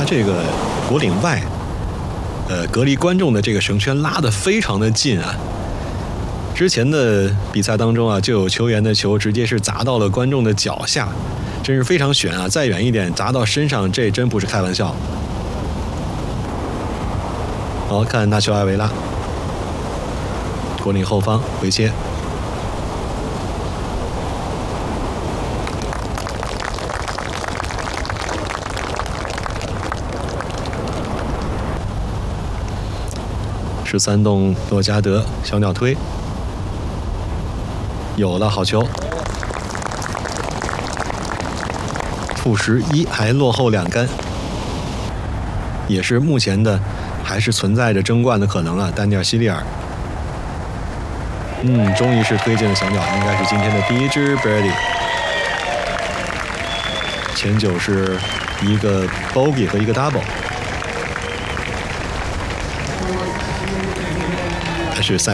他这个果岭外，隔离观众的这个绳圈拉得非常的近啊。之前的比赛当中啊，就有球员的球直接是砸到了观众的脚下，真是非常悬啊！再远一点砸到身上，这真不是开玩笑。好，看纳乔埃维拉，果岭后方回切。13洞洛加德小鸟推，有了好球。负11还落后2杆，也是目前的还是存在着争冠的可能啊。丹尼尔·希利尔，终于是推进了小鸟，应该是今天的第一支 birdie。前9是一个 bogey 和一个 double。还是赛